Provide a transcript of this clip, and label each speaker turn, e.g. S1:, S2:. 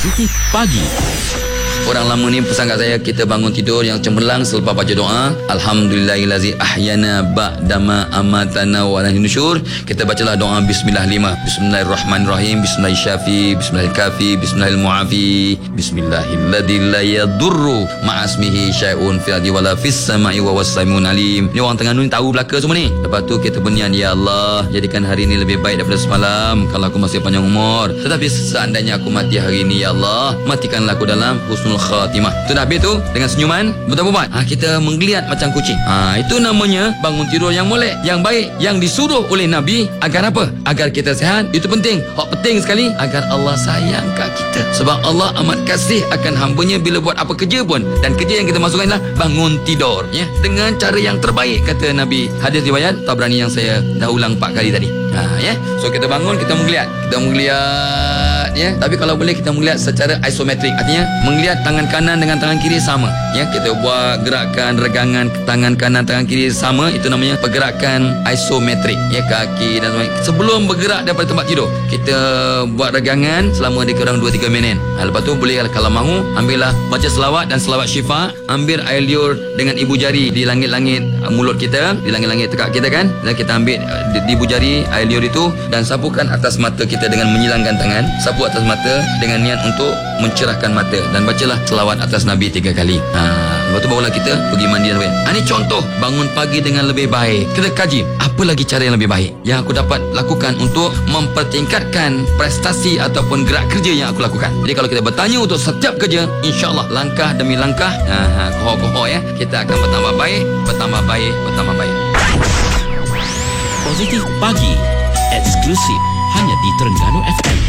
S1: Positif Pagi.
S2: Orang lama ni pesan kat saya, kita bangun tidur yang cemerlang selepas baca doa, Alhamdulillahillazi ahyana ba'dama amatana wa ilaihin nusyur. Kita bacalah doa bismillah 5. Bismillahirrahmanirrahim. Bismillahirrahmanirrahim. Bismillahirrahmanirrahim. Bismillahilmu'afi. Bismillahilladzi la yadurru ma'asmihi syai'un fil ardi wala fis sama'i wa huwas samiul alim. Ni orang Terengganu ni tahu belaka semua ni. Lepas tu kita berniat, ya Allah, jadikan hari ni lebih baik daripada semalam kalau aku masih panjang umur. Tetapi seandainya aku mati hari ni, ya Allah, matikanlah aku dalam husnul khatimah. Tu dah habis tu dengan senyuman, betul buat. Kita menggeliat macam kucing. Itu namanya bangun tidur yang molek, yang baik, yang disuruh oleh Nabi. Agar apa? Agar kita sihat. Itu penting. Hak penting sekali agar Allah sayang kat kita. Sebab Allah amat kasih akan hamba-Nya bila buat apa kerja pun. Dan kerja yang kita masukkan adalah bangun tidur, ya, dengan cara yang terbaik, kata Nabi. Hadis riwayat Tabrani yang saya dah ulang 4 kali tadi. Ya. So kita bangun, kita menggeliat. Ya. Tapi kalau boleh kita melihat secara isometrik, artinya melihat tangan kanan dengan tangan kiri sama. Ya, kita buat gerakan regangan tangan kanan tangan kiri sama, itu namanya pergerakan isometrik. Ya, kaki dan sebagainya. Sebelum bergerak daripada tempat tidur, kita buat regangan selama lebih kurang 2-3 minit. Lepas tu boleh, kalau mahu, ambillah baca selawat dan selawat syifa. Ambil air liur dengan ibu jari di langit-langit mulut kita, di langit-langit tekak kita kan. Dan kita ambil di ibu jari air liur itu dan sapukan atas mata kita dengan menyilangkan tangan. Sapu atas mata dengan niat untuk mencerahkan mata, dan bacalah selawat atas Nabi 3 kali. Lepas tu barulah kita pergi mandi dan sebagainya. Ini contoh bangun pagi dengan lebih baik. Kita kaji apa lagi cara yang lebih baik yang aku dapat lakukan untuk mempertingkatkan prestasi ataupun gerak kerja yang aku lakukan. Jadi kalau kita bertanya untuk setiap kerja, insya-Allah langkah demi langkah, kohok-kohok, ya, kita akan bertambah baik, bertambah baik, bertambah baik.
S1: Positif Pagi. Eksklusif hanya di Terengganu FM.